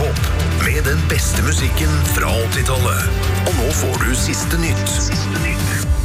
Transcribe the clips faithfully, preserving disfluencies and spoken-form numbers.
Radiopop med den beste musikken fra åttitallet. Og nå får du siste nytt. Siste nytt.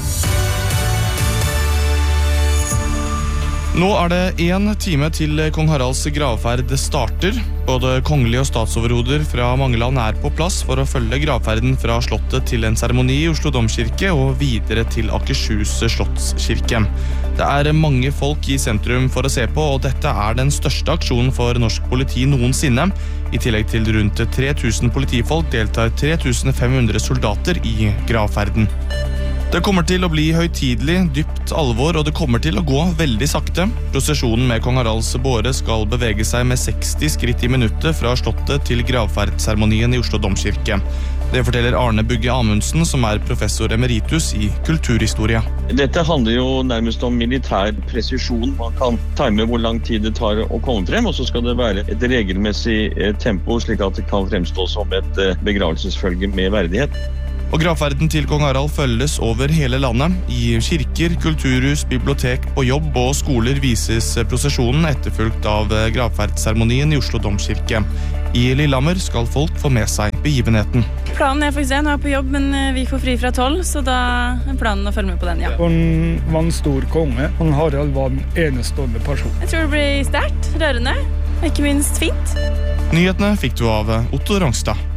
Nå er det en time til kong Haralds gravferd starter. Både kongelige og statsoverhoder fra mange land er på plass for å følge gravferden fra slottet til en seremoni i Oslo Domkirke og videre til Akershus Slottskirke. Det er mange folk i sentrum for å se på, og dette er den største aksjonen for norsk politi noensinne. I tillegg til rundt tre tusen politifolk deltar tre tusen fem hundre soldater i gravferden. Det kommer til å bli høytidelig, dypt alvor, og det kommer til å gå veldig sakte. Prosesjonen med kong Haralds båre skal bevege seg med seksti skritt i minuttet fra slottet til gravferdseremonien i Oslo Domkirke. Det forteller Arne Bugge Amundsen, som er professor emeritus i kulturhistorie. Dette handler jo nærmest om militær presisjon. Man kan time hvor lang tid det tar å komme frem, og så skal det være et regelmessig tempo, slik at det kan fremstå som et begravelsesfølge med verdighet. Og gravferden til kong Harald følges over hele landet. I kirker, kulturhus, bibliotek, på jobb og skoler vises prosesjonen etterfulgt av gravferdseremonien i Oslo Domkirke. I Lillehammer skal folk få med seg begivenheten. Planen er faktisk en, jeg er på jobb, men vi får fri fra tolv, så da er planen å følge med på den, ja. Han var en stor konge. Han Harald var en enestående person. Jeg tror det blir sterkt, rørende, og ikke minst fint. Nyhetene fikk du av Otto Rangstad.